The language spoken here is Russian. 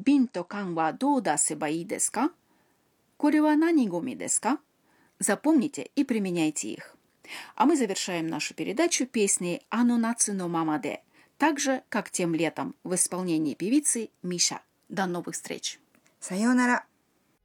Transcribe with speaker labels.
Speaker 1: 瓶と缶はどう出せばいいですか? これは何ゴミですか? Запомните и применяйте их. А мы завершаем нашу передачу песней «Ано нацуно мамаде», так же, как тем летом, в исполнении певицы Миша. До новых встреч!
Speaker 2: さようなら。